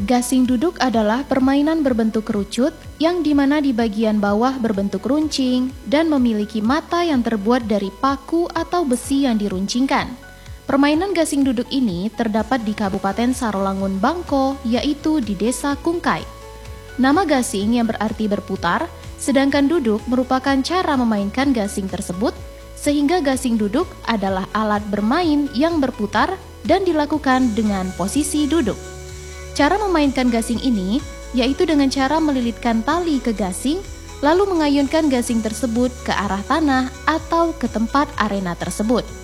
Gasing duduk adalah permainan berbentuk kerucut yang dimana di bagian bawah berbentuk runcing dan memiliki mata yang terbuat dari paku atau besi yang diruncingkan. Permainan gasing duduk ini terdapat di Kabupaten Sarolangun, Bangko, yaitu di Desa Kungkai. Nama gasing yang berarti berputar, sedangkan duduk merupakan cara memainkan gasing tersebut, sehingga gasing duduk adalah alat bermain yang berputar dan dilakukan dengan posisi duduk. Cara memainkan gasing ini yaitu dengan cara melilitkan tali ke gasing, lalu mengayunkan gasing tersebut ke arah tanah atau ke tempat arena tersebut.